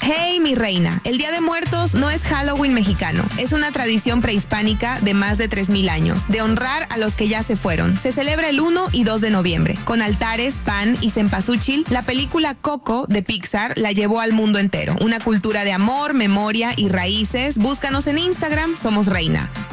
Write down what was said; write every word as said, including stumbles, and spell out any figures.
Hey, mi reina, el Día de Muertos no es Halloween mexicano, es una tradición prehispánica de más de tres mil años, de honrar a los que ya se fueron. Se celebra el uno y dos de noviembre. Con altares, pan y cempasúchil, la película Coco de Pixar la llevó al mundo entero. Una cultura de amor, memoria y raíces. Búscanos en Instagram, Somos Reina.